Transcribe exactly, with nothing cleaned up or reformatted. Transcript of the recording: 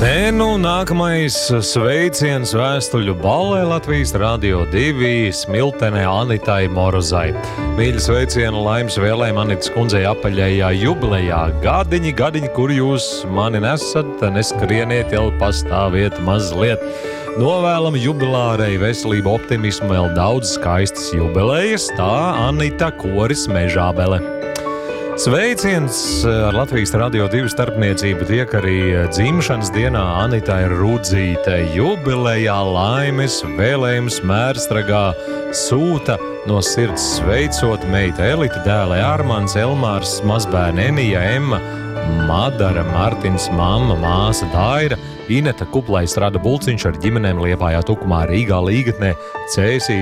Te nu nākamais sveiciens vēstuļu ballē Latvijas Radio divi smiltenē Anitai Morozai. Mīļa sveiciena laimes vēlēm Anitas kundzei apaļajā jubilejā. Gadiņi, gadiņi, kur jūs mani nesat, neskrieniet, jau pastāviet mazliet. Novēlam jubilārei veselību, optimismu, vēl daudz skaistas jubilejas, tā Anita Koris Mežābele. Sveiciens ar Latvijas Radio divi starpniecību tiek arī dzimšanas dienā Anitai Rudzītei. Jubilejā laimes vēlējums Mērstragā sūta no sirds sveicot meita Elita, dēlē Armands, Elmārs, mazbērni Emija, Emma, Madara, Martins, mamma, māsa Daira, Ineta Kuplais Rada Bulciņš ar ģimenēm Liepājā, Tukumā, Rīgā, Līgatnē, Cēsī,